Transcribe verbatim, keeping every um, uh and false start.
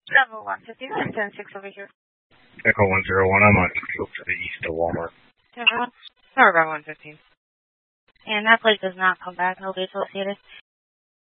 Level one fifty-nine, ten six over here. Echo one zero one, I'm on to the east of Walmart. Everyone? Sorry about one fifteen. And that plate does not come back. It'll be associated.